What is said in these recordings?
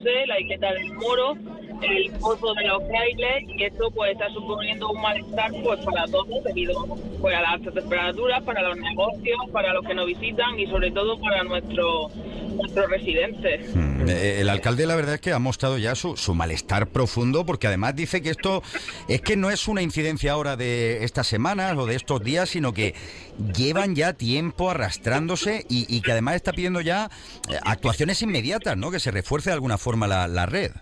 la isleta del Moro, el pozo de los Frailes, y esto pues está suponiendo un malestar pues para todos debido pues a las altas temperaturas, para los negocios, para los que nos visitan y sobre todo para nuestros residentes. El alcalde la verdad es que ha mostrado ya su malestar profundo, porque además dice que esto es que no es una incidencia ahora de estas semanas o de estos días, sino que llevan ya tiempo arrastrándose y que además está pidiendo ya actuaciones inmediatas, ¿no? Que se refuerce de alguna forma la red.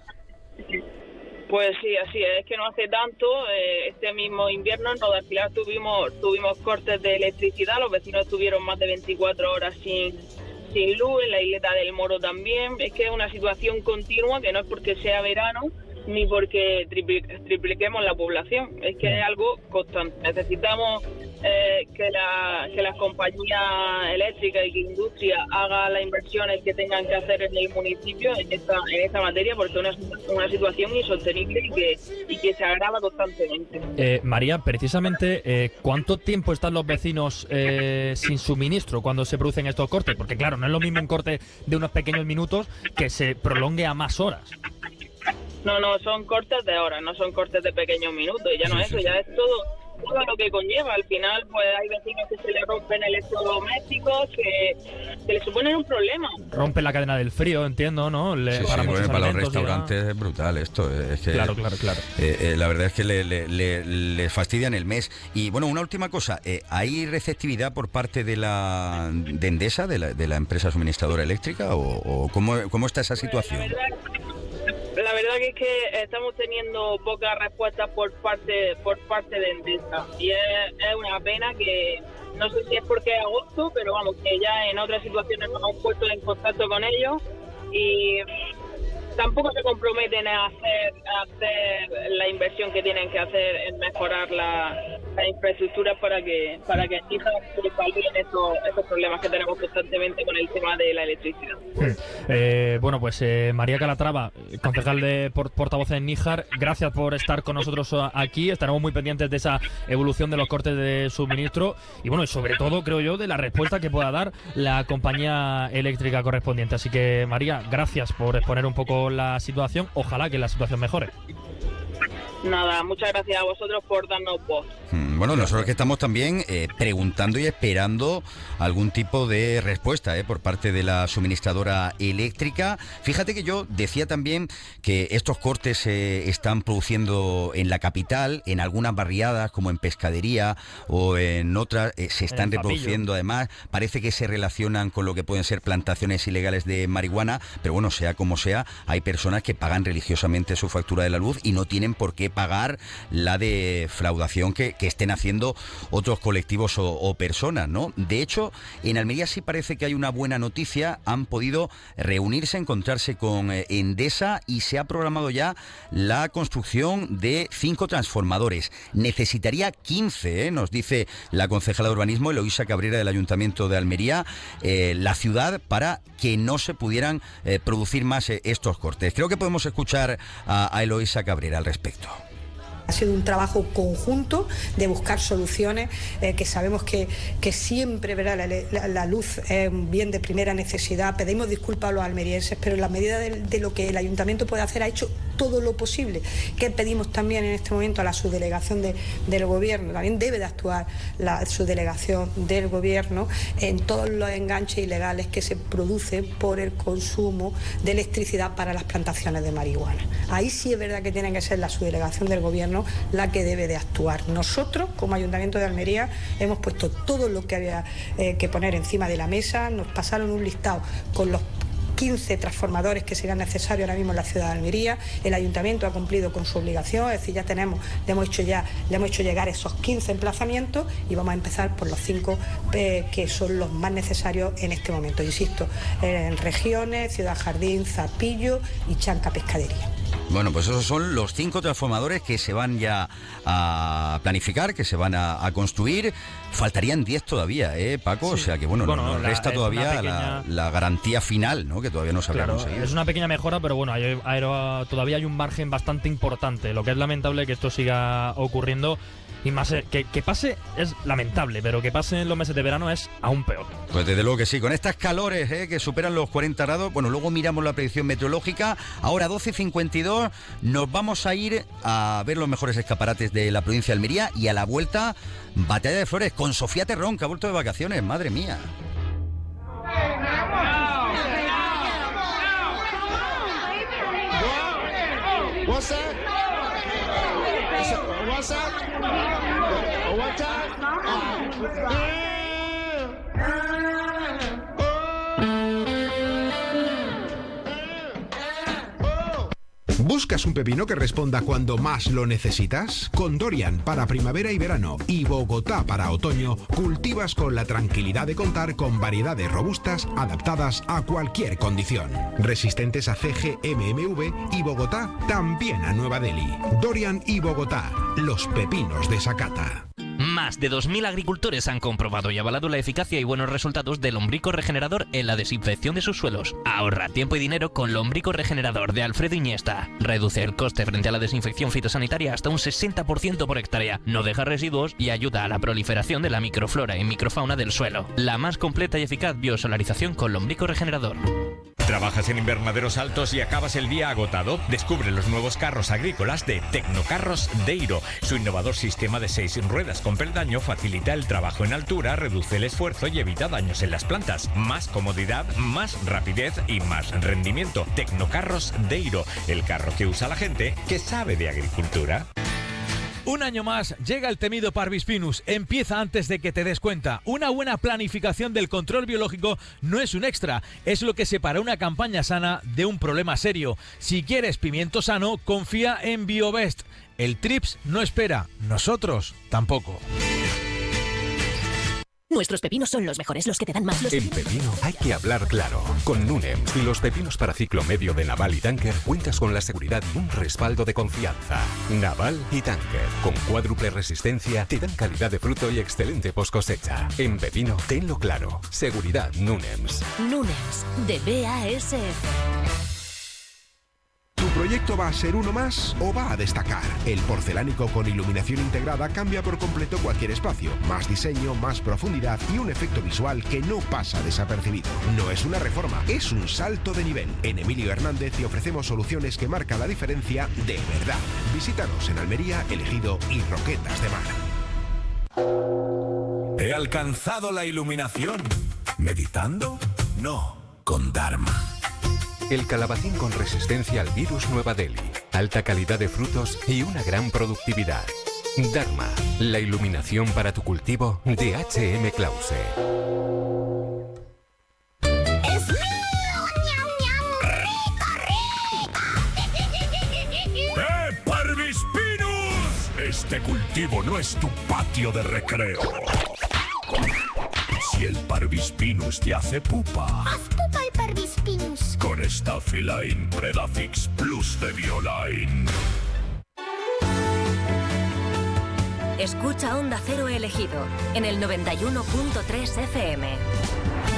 Pues sí, así es que no hace tanto, este mismo invierno en Rodaspilar tuvimos cortes de electricidad, los vecinos estuvieron más de 24 horas sin luz, en la isleta del Moro también. Es que es una situación continua, que no es porque sea verano ni porque tripliquemos la población, es que es algo constante. Necesitamos que las compañías eléctricas y que la industria haga las inversiones que tengan que hacer en el municipio en esta materia, porque es una situación insostenible y que se agrava constantemente. María, precisamente, ¿cuánto tiempo están los vecinos sin suministro cuando se producen estos cortes? Porque claro, no es lo mismo un corte de unos pequeños minutos que se prolongue a más horas. No, son cortes de horas, no son cortes de pequeños minutos, y ya no es eso, ya es todo lo que conlleva. Al final, pues hay vecinos que se le rompen electrodomésticos, que le suponen un problema. Rompe la cadena del frío, entiendo, ¿no? Para los restaurantes es brutal esto. Es que, claro. La verdad es que le fastidian el mes. Y bueno, una última cosa, ¿hay receptividad por parte de Endesa, de la empresa suministradora eléctrica, o cómo está esa situación? La verdad que es que estamos teniendo pocas respuestas por parte de Endesa, y es una pena. Que no sé si es porque es agosto, pero vamos, que ya en otras situaciones nos hemos puesto en contacto con ellos y tampoco se comprometen a hacer la inversión que tienen que hacer en mejorar la infraestructura para que Níjar se palien estos problemas que tenemos constantemente con el tema de la electricidad. Bueno, pues María Calatrava, concejal de portavoz en Níjar, gracias por estar con nosotros aquí. Estaremos muy pendientes de esa evolución de los cortes de suministro y bueno, y sobre todo, creo yo, de la respuesta que pueda dar la compañía eléctrica correspondiente. Así que, María, gracias por exponer un poco la situación. Ojalá que la situación mejore. Nada, muchas gracias a vosotros por darnos voz. Bueno, nosotros que estamos también preguntando y esperando algún tipo de respuesta por parte de la suministradora eléctrica. Fíjate que yo decía también que estos cortes se están produciendo en la capital, en algunas barriadas como en Pescadería o en otras, se están reproduciendo además. Parece que se relacionan con lo que pueden ser plantaciones ilegales de marihuana, pero bueno, sea como sea, hay personas que pagan religiosamente su factura de la luz y no tienen por qué pagar la defraudación que estén haciendo otros colectivos o personas, ¿no? De hecho, en Almería sí parece que hay una buena noticia. Han podido reunirse, encontrarse con Endesa y se ha programado ya la construcción de 5 transformadores. Necesitaría 15, nos dice la concejala de urbanismo, Eloísa Cabrera, del Ayuntamiento de Almería, la ciudad, para que no se pudieran producir más estos cortes. Creo que podemos escuchar a Eloísa Cabrera al respecto. Ha sido un trabajo conjunto de buscar soluciones, que sabemos que siempre, ¿verdad?, la luz es un bien de primera necesidad. Pedimos disculpas a los almerienses, pero en la medida de lo que el ayuntamiento puede hacer, ha hecho todo lo posible. Que pedimos también en este momento a la subdelegación del gobierno, también debe de actuar la subdelegación del gobierno en todos los enganches ilegales que se producen por el consumo de electricidad para las plantaciones de marihuana. Ahí sí es verdad que tiene que ser la subdelegación del gobierno la que debe de actuar. Nosotros, como Ayuntamiento de Almería, hemos puesto todo lo que había que poner encima de la mesa. Nos pasaron un listado con los 15 transformadores que serían necesarios ahora mismo en la ciudad de Almería. El ayuntamiento ha cumplido con su obligación, es decir, le hemos hecho llegar esos 15 emplazamientos y vamos a empezar por los 5 que son los más necesarios en este momento. Insisto, en Regiones, Ciudad Jardín, Zapillo y Chanca Pescadería. Bueno, pues esos son los 5 transformadores que se van ya a planificar, que se van a construir. Faltarían 10 todavía, Paco? Sí. O sea que nos resta todavía pequeña... la garantía final, ¿no? Que todavía no se habría conseguido. Es una pequeña mejora, pero bueno, todavía hay un margen bastante importante. Lo que es lamentable que esto siga ocurriendo. Y más que pase es lamentable, pero que pase en los meses de verano es aún peor. Pues desde luego que sí, con estas calores que superan los 40 grados, bueno, luego miramos la predicción meteorológica. Ahora 12:52, nos vamos a ir a ver los mejores escaparates de la provincia de Almería y a la vuelta, Batalla de Flores con Sofía Terrón, que ha vuelto de vacaciones, madre mía. What's that? What's that? What's that? ¿Buscas un pepino que responda cuando más lo necesitas? Con Dorian para primavera y verano y Bogotá para otoño, cultivas con la tranquilidad de contar con variedades robustas adaptadas a cualquier condición. Resistentes a CG, MMV y Bogotá también a Nueva Delhi. Dorian y Bogotá, los pepinos de Sakata. Más de 2.000 agricultores han comprobado y avalado la eficacia y buenos resultados del lombrico regenerador en la desinfección de sus suelos. Ahorra tiempo y dinero con lombrico regenerador de Alfredo Iniesta. Reduce el coste frente a la desinfección fitosanitaria hasta un 60% por hectárea. No deja residuos y ayuda a la proliferación de la microflora y microfauna del suelo. La más completa y eficaz biosolarización con lombrico regenerador. ¿Trabajas en invernaderos altos y acabas el día agotado? Descubre los nuevos carros agrícolas de Tecnocarros Deiro. Su innovador sistema de 6 ruedas con peldaño facilita el trabajo en altura, reduce el esfuerzo y evita daños en las plantas. Más comodidad, más rapidez y más rendimiento. Tecnocarros Deiro, el carro que usa la gente que sabe de agricultura. Un año más llega el temido Parvispinus. Empieza antes de que te des cuenta. Una buena planificación del control biológico no es un extra, es lo que separa una campaña sana de un problema serio. Si quieres pimiento sano, confía en Biobest. El TRIPS no espera, nosotros tampoco. Nuestros pepinos son los mejores, los que te dan más. En pepino hay que hablar claro. Con Nunems y los pepinos para ciclo medio de Naval y Tanker cuentas con la seguridad y un respaldo de confianza. Naval y Tanker, con cuádruple resistencia, te dan calidad de fruto y excelente post cosecha. En pepino, tenlo claro. Seguridad Nunems. Nunems, de BASF. ¿Tu proyecto va a ser uno más o va a destacar? El porcelánico con iluminación integrada cambia por completo cualquier espacio. Más diseño, más profundidad y un efecto visual que no pasa desapercibido. No es una reforma, es un salto de nivel. En Emilio Hernández te ofrecemos soluciones que marcan la diferencia de verdad. Visítanos en Almería, El Ejido y Roquetas de Mar. ¿He alcanzado la iluminación? ¿Meditando? No, con Dharma. El calabacín con resistencia al virus Nueva Delhi, alta calidad de frutos y una gran productividad. Dharma, la iluminación para tu cultivo de H.M. Clause. ¡Es mío! ¡Ñam, ñam! ¡Rico! ¡Parvispinus! Este cultivo no es tu patio de recreo. Si el Parvispinus te hace pupa, haz pupa el Parvispinus con Staphyline Predafix Plus de Bioline. Escucha Onda Cero Elegido en el 91.3 FM.